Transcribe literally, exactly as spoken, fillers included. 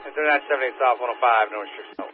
thirty-nine seventy-eight South one oh five, North Street.